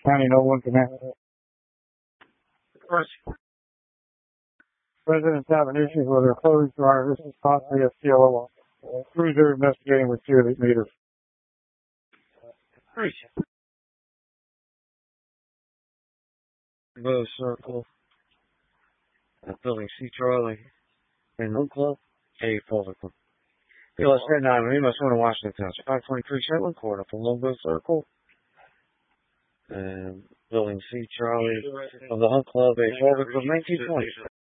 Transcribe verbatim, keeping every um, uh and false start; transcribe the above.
County, no one can handle it. Residents having issues with their closed drivers and possibly a C L O cruiser investigating with two elite meters. Rose Circle, uh, Building C Charlie, and Hunt Club, A Fullerton. P L S ten nine, we must want to Washington Township, five twenty-three Shetland Court, up on Longbow Circle, and Building C Charlie of the Hunt Club, A Fullerton, nineteen twenty.